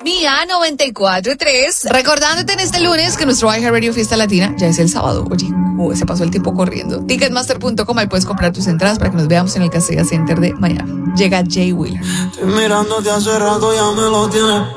Mía 94.3. Recordándote en este lunes que nuestro iHeartRadio Fiesta Latina ya es el sábado. Oye, se pasó el tiempo corriendo. Ticketmaster.com, ahí puedes comprar tus entradas para que nos veamos en el Castella Center de Miami. Llega Jay Wheeler. Estoy mirándote hace rato, ya me lo tienes